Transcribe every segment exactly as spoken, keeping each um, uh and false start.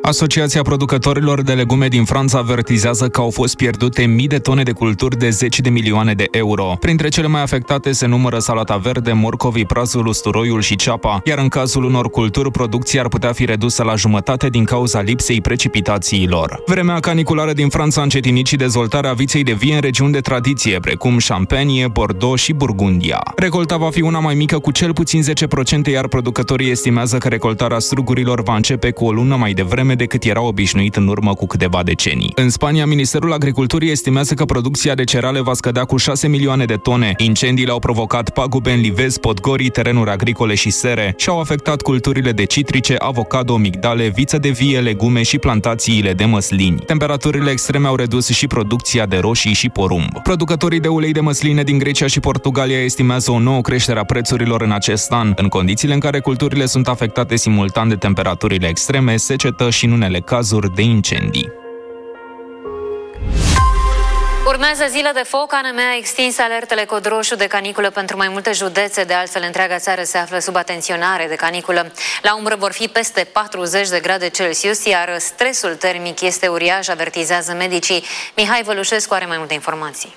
Asociația producătorilor de legume din Franța avertizează că au fost pierdute mii de tone de culturi de zeci de milioane de euro. Printre cele mai afectate se numără salata verde, morcovii, prazul, usturoiul și ceapa, iar în cazul unor culturi, producția ar putea fi redusă la jumătate din cauza lipsei precipitațiilor. Vremea caniculară din Franța a încetinit și dezvoltarea viței de vie în regiuni de tradiție, precum Champagne, Bordeaux și Burgundia. Recolta va fi una mai mică cu cel puțin zece la sută, iar producătorii estimează că recoltarea strugurilor va începe cu o lună mai devreme decât era obișnuit în urmă cu câteva decenii. În Spania, Ministerul Agriculturii estimează că producția de cereale va scădea cu șase milioane de tone. Incendiile au provocat pagube în livezi, podgorii, terenuri agricole și sere și au afectat culturile de citrice, avocado, migdale, viță de vie, legume și plantațiile de măslini. Temperaturile extreme au redus și producția de roșii și porumb. Producătorii de ulei de măsline din Grecia și Portugalia estimează o nouă creștere a prețurilor în acest an, în condițiile în care culturile sunt afectate simultan de temperaturile extreme, secetă și în unele cazuri de incendii. Urmează zile de foc. A N M a extins alertele cod roșu de caniculă pentru mai multe județe, de altfel întreaga țară se află sub atenționare de caniculă. La umbră vor fi peste patruzeci de grade Celsius, iar stresul termic este uriaș, avertizează medicii. Mihai Vălușescu are mai multe informații.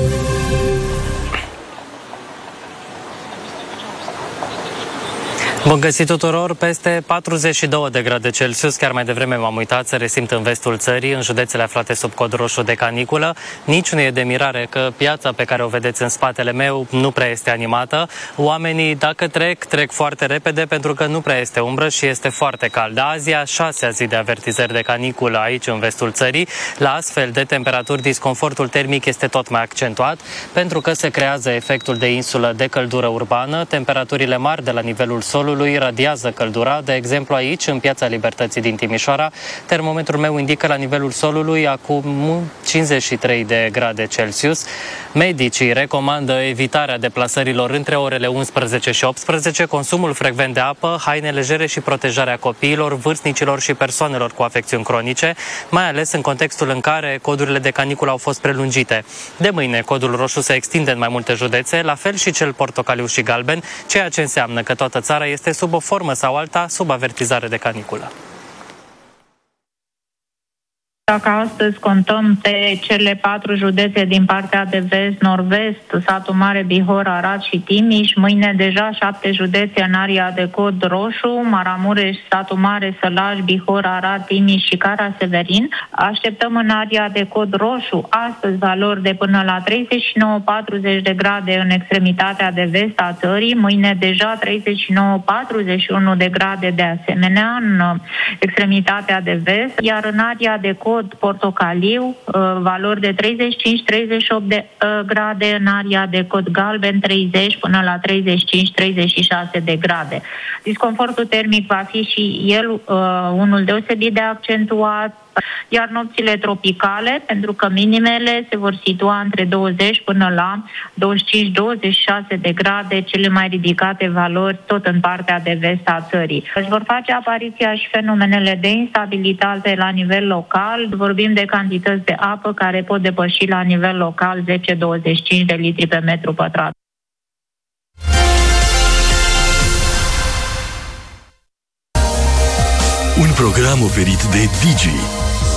Bun găsit tuturor! Peste patruzeci și două de grade Celsius, chiar mai devreme m-am uitat, se resimt în vestul țării, în județele aflate sub cod roșu de caniculă. Nici nu e de mirare că piața pe care o vedeți în spatele meu nu prea este animată. Oamenii, dacă trec, trec foarte repede pentru că nu prea este umbră și este foarte cald. Azi e a șasea zi de avertizări de caniculă aici în vestul țării. La astfel de temperaturi, disconfortul termic este tot mai accentuat pentru că se creează efectul de insulă de căldură urbană. Temperaturile mari de la nivelul solului radiază căldura. De exemplu, aici, în Piața Libertății din Timișoara, termometrul meu indică la nivelul solului acum cincizeci și trei de grade Celsius. Medicii recomandă evitarea deplasărilor între orele unsprezece și optsprezece, consumul frecvent de apă, haine legere și protejarea copiilor, vârstnicilor și persoanelor cu afecțiuni cronice, mai ales în contextul în care codurile de caniculă au fost prelungite. De mâine, codul roșu se extinde în mai multe județe, la fel și cel portocaliu și galben, ceea ce înseamnă că toată țara este sub o formă sau alta sub avertizare de caniculă. Dacă astăzi contăm pe cele patru județe din partea de vest, nord-vest, Satu Mare, Bihor, Arad și Timiș, mâine deja șapte județe în aria de cod roșu, Maramureș, Satu Mare, Sălaj, Bihor, Arad, Timiș și Cara-Severin. Așteptăm în aria de cod roșu astăzi valori de până la treizeci și nouă patruzeci de grade în extremitatea de vest a țării, mâine deja treizeci și nouă patruzeci și unu de grade de asemenea în extremitatea de vest, iar în aria de cod portocaliu, valori de treizeci și cinci treizeci și opt de grade, în aria de cod galben treizeci până la treizeci și cinci treizeci și șase de grade. Disconfortul termic va fi și el uh, unul deosebit de accentuat, iar nopțile tropicale, pentru că minimele se vor situa între douăzeci până la douăzeci și cinci douăzeci și șase de grade, cele mai ridicate valori tot în partea de vest a țării. Își vor face apariția și fenomenele de instabilitate la nivel local. Vorbim de cantități de apă care pot depăși la nivel local zece douăzeci și cinci de litri pe metru pătrat. Un program oferit de Digi.